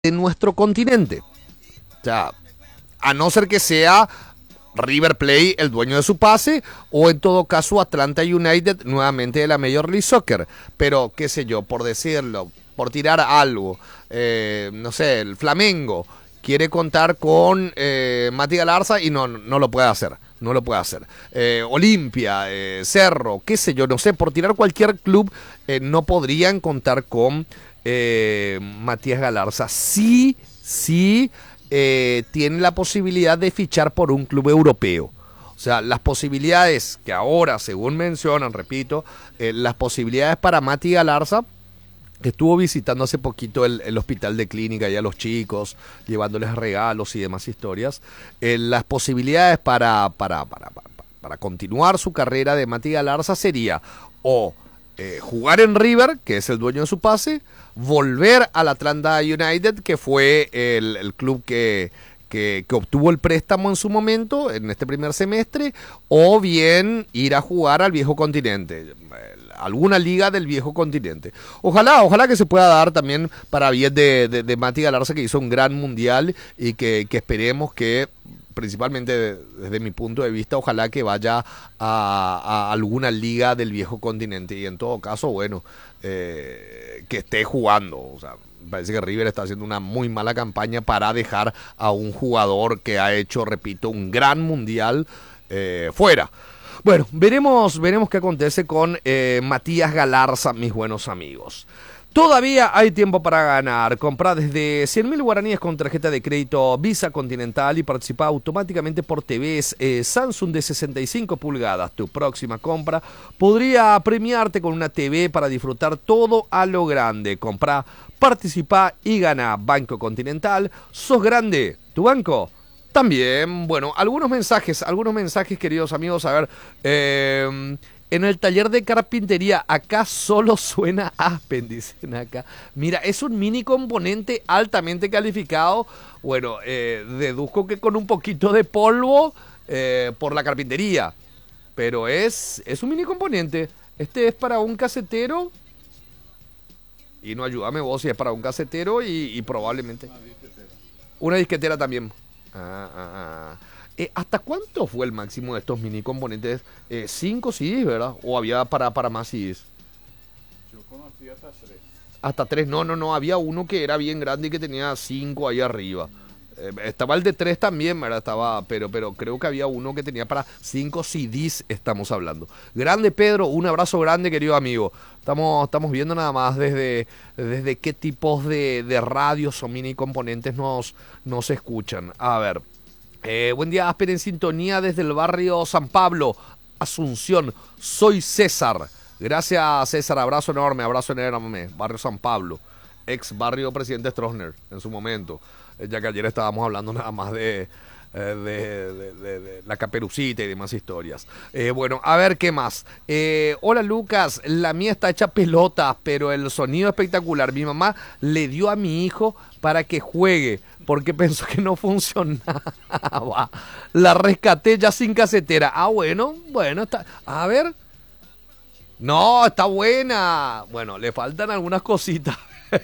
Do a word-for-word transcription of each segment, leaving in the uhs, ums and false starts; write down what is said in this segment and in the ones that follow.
de nuestro continente. O sea, a no ser que sea River Plate el dueño de su pase, o en todo caso Atlanta United nuevamente de la Major League Soccer. Pero, qué sé yo, por decirlo, por tirar algo, eh, no sé, el Flamengo quiere contar con eh, Mati Galarza y no, no lo puede hacer. No lo puede hacer. Eh, Olimpia, eh, Cerro, qué sé yo, no sé, por tirar cualquier club, eh, no podrían contar con eh, Matías Galarza. Sí, sí, eh, tiene la posibilidad de fichar por un club europeo. O sea, las posibilidades que ahora, según mencionan, repito, eh, las posibilidades para Mati Galarza, que estuvo visitando hace poquito el, el hospital de clínica y a los chicos, llevándoles regalos y demás historias. Eh, las posibilidades para, para, para, para, para continuar su carrera de Mati Galarza sería o eh, jugar en River, que es el dueño de su pase, volver al Atlanta United, que fue el, el club que, que, que obtuvo el préstamo en su momento, en este primer semestre, o bien ir a jugar al viejo continente, alguna liga del viejo continente. Ojalá, ojalá que se pueda dar también para bien de, de, de Mati Galarza, que hizo un gran mundial y que, que esperemos que, principalmente desde mi punto de vista, ojalá que vaya a, a alguna liga del viejo continente y en todo caso, bueno, eh, que esté jugando. O sea, parece que River está haciendo una muy mala campaña para dejar a un jugador que ha hecho, repito, un gran mundial eh, fuera. Bueno, veremos, veremos qué acontece con eh, Matías Galarza, mis buenos amigos. Todavía hay tiempo para ganar. Comprá desde cien mil guaraníes con tarjeta de crédito Visa Continental y participa automáticamente por T Vs eh, Samsung de sesenta y cinco pulgadas. Tu próxima compra podría premiarte con una T V para disfrutar todo a lo grande. Comprá, participá y gana. Banco Continental, sos grande, tu banco también. Bueno, algunos mensajes, algunos mensajes, queridos amigos. A ver, eh, en el taller de carpintería, acá solo suena Aspen, dicen acá. Mira, es un mini componente altamente calificado. Bueno, eh, deduzco que con un poquito de polvo eh, por la carpintería. Pero es, es un mini componente. Este es para un casetero. Y no, ayúdame vos si es para un casetero y, y probablemente una disquetera. Una disquetera también. Ah, ah, ah. Eh, ¿Hasta cuánto fue el máximo de estos mini componentes? Eh, ¿Cinco C Ds, verdad? ¿O había para, para más C Ds? Yo conocí hasta tres. Hasta tres, no, no, no. Había uno que era bien grande y que tenía cinco ahí arriba. Eh, estaba el de tres también, ¿verdad? Estaba, pero, pero creo que había uno que tenía para cinco C Ds, estamos hablando. Grande, Pedro, un abrazo grande, querido amigo. Estamos, estamos viendo nada más desde, desde qué tipos de, de radios o mini componentes nos, nos escuchan. A ver. Eh, buen día, Aspen en sintonía desde el barrio San Pablo, Asunción. Soy César. Gracias, César. Abrazo enorme, abrazo enorme. Barrio San Pablo, ex barrio Presidente Stroessner en su momento. Eh, ya que ayer estábamos hablando nada más de, eh, de, de, de, de la Caperucita y demás historias. Eh, bueno, a ver qué más. Eh, hola, Lucas. La mía está hecha pelota, pero el sonido espectacular. Mi mamá le dio a mi hijo para que juegue, porque pensó que no funcionaba. La rescaté ya sin casetera. Ah, bueno, bueno, está. A ver. No, está buena. Bueno, le faltan algunas cositas.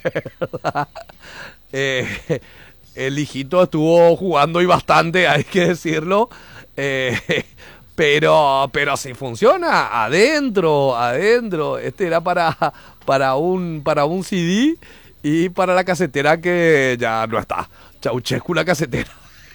eh, el hijito estuvo jugando y bastante, hay que decirlo. Eh, pero, pero sí funciona. Adentro, adentro. Este era para, para, un, para un C D. Y para la casetera que ya no está. Ceausescu la casetera.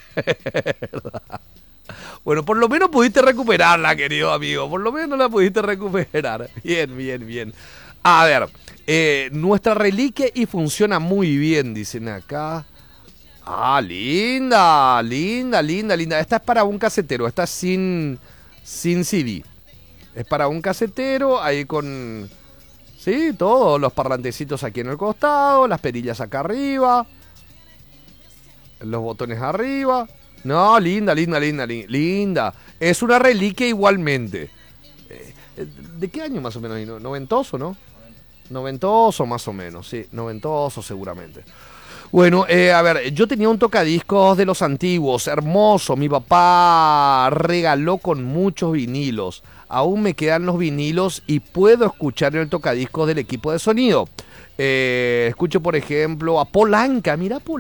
Bueno, por lo menos pudiste recuperarla, querido amigo. Por lo menos la pudiste recuperar. Bien, bien, bien. A ver, eh, nuestra reliquia y funciona muy bien, dicen acá. Ah, linda, linda, linda, linda. Esta es para un casetero. Esta es sin, sin C D. Es para un casetero ahí con... Sí, todos los parlantecitos aquí en el costado, las perillas acá arriba, los botones arriba. No, linda, linda, linda, linda. Es una reliquia igualmente. ¿De qué año más o menos? ¿Noventoso, no? Noventoso más o menos, sí, noventoso seguramente. Bueno, eh, a ver, yo tenía un tocadiscos de los antiguos, hermoso. Mi papá regaló con muchos vinilos. Aún me quedan los vinilos y puedo escuchar el tocadiscos del equipo de sonido. Eh, escucho, por ejemplo, a Polanca. Mira